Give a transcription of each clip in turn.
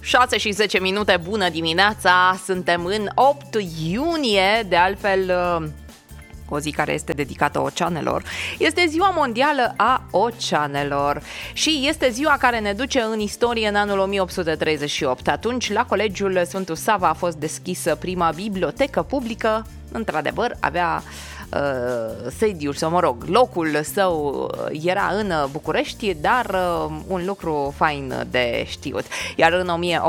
6 și 10 minute, bună dimineața, suntem în 8 iunie, de altfel o zi care este dedicată oceanelor. Este ziua mondială a oceanelor și este ziua care ne duce în istorie în anul 1838. Atunci, la Colegiul Sfântul Sava a fost deschisă prima bibliotecă publică. Într-adevăr, avea sediul sau, mă rog, locul său era în București, dar un lucru fain de știut. Iar în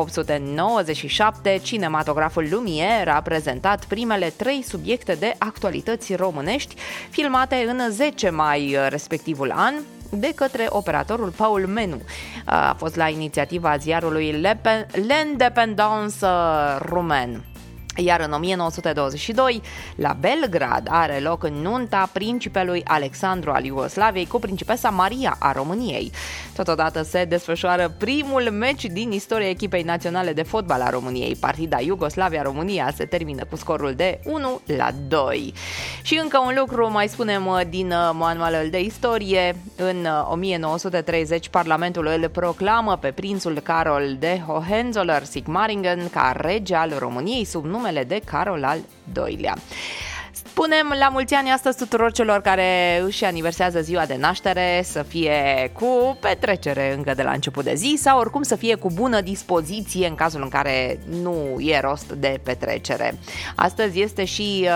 1897, cinematograful Lumière a prezentat primele 3 subiecte de actualități românești, filmate în 10 mai respectivul an, de către operatorul Paul Menu. A fost la inițiativa ziarului L'Indépendance Roumain. Iar în 1922, la Belgrad, are loc nunta principelui Alexandru al Iugoslaviei cu principesa Maria a României. Totodată se desfășoară primul meci din istoria echipei naționale de fotbal a României. Partida Iugoslavia-România se termină cu scorul de 1-2. Și încă un lucru mai spunem din manualul de istorie. În 1930, Parlamentul îl proclamă pe prințul Carol de Hohenzollern-Sigmaringen ca rege al României sub numele de Carol al II-lea. Spunem la mulți ani astăzi tuturor celor care își aniversează ziua de naștere, să fie cu petrecere încă de la început de zi sau oricum să fie cu bună dispoziție în cazul în care nu e rost de petrecere. Astăzi este și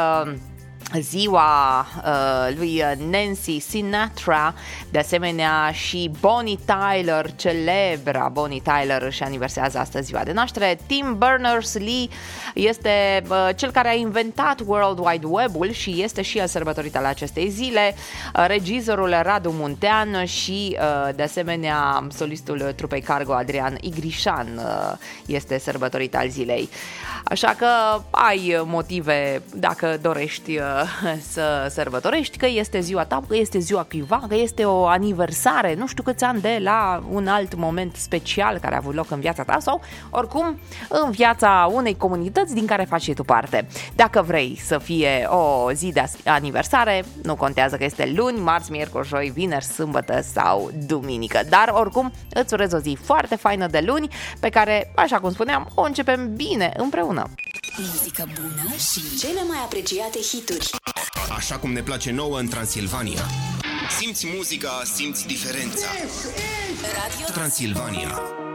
ziua lui Nancy Sinatra, de asemenea și Bonnie Tyler, celebra Bonnie Tyler, își aniversează astăzi ziua de naștere. Tim Berners-Lee este cel care a inventat World Wide Web-ul și este și el sărbătorit al acestei zile. Regizorul Radu Muntean și de asemenea solistul trupei Cargo Adrian Igrișan este sărbătorit al zilei. Așa că ai motive dacă dorești să sărbătorești, că este ziua ta, că este ziua cuiva, că este o aniversare, nu știu câți ani de la un alt moment special care a avut loc în viața ta sau oricum în viața unei comunități din care faci și tu parte. Dacă vrei să fie o zi de aniversare, nu contează că este luni, marți, miercuri, joi, vineri, sâmbătă sau duminică, dar oricum îți urez o zi foarte faină de luni pe care, așa cum spuneam, o începem bine împreună. Muzică bună și cele mai apreciate hituri. Așa cum ne place nouă în Transilvania. Simți muzica, simți diferența. Radio Transilvania.